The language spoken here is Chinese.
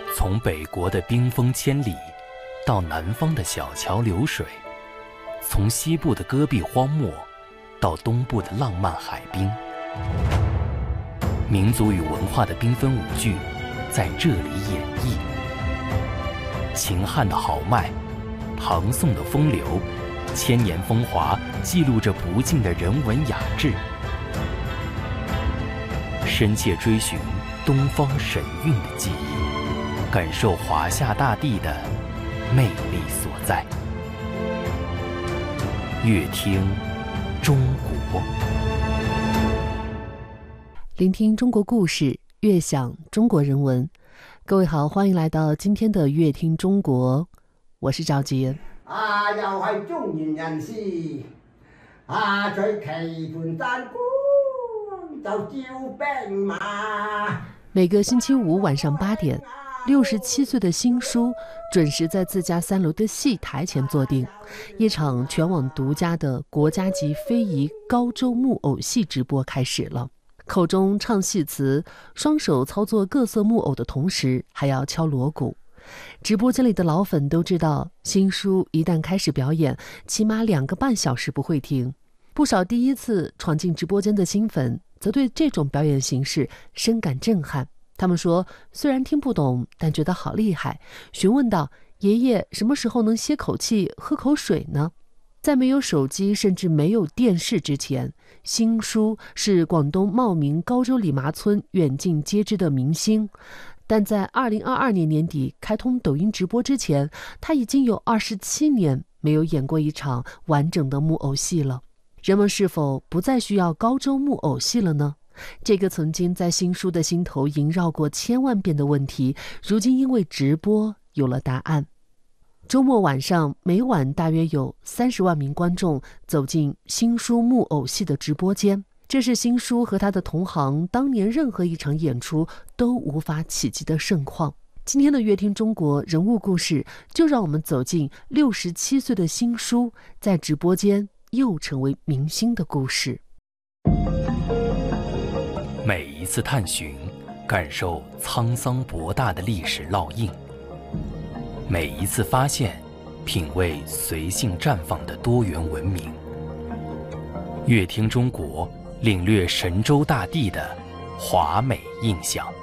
从北国的冰封千里，到南方的小桥流水，从西部的戈壁荒漠，到东部的浪漫海滨，民族与文化的缤纷舞剧在这里演绎。秦汉的豪迈，唐宋的风流，千年风华记录着不尽的人文雅致。深切追寻东方神韵的记忆，感受华夏大地的魅力所在。乐听中国， 聆听中国故事，悦享中国人文。各位好，欢迎来到今天的乐聽中國，我是趙杰。 又係中原人士，最期盼山光就照兵馬。 每个星期五晚上8点，67岁的新书准时在自家3樓的戲台前坐定，一場全網獨家的國家級非遺高州木偶戲直播開始了。口中唱戲詞，雙手操作各色木偶的同時，還要敲鑼鼓。直播間裡的老粉都知道，新書一旦開始表演，起碼2個半小時不會停。不少第一次闖進直播間的新粉，則對這種表演形式深感震撼。他們說，雖然聽不懂，但覺得好厲害，詢問道：爺爺什麼時候能歇口氣喝口水呢？在沒有手機甚至沒有電視之前，新書是廣東茂名高州李麻村遠近皆知的明星，但在2022年年底開通抖音直播之前，他已經有27年沒有演過一場完整的木偶戲了。人們是否不再需要高州木偶戲了呢？這個曾經在新書的心頭縈繞過千萬遍的問題，如今因為直播有了答案。周末晚上，每晚大約有30萬名觀眾走進新書木偶戲的直播間，這是新書和他的同行當年任何一場演出都無法企及的盛況。今天的樂聽中國人物故事，就讓我們走進67歲的新書在直播間又成為明星的故事。 每一次探尋，感受滄桑博大的歷史烙印；每一次發現，品味隨性綻放的多元文明。樂聽中國，領略神州大地的華美印象。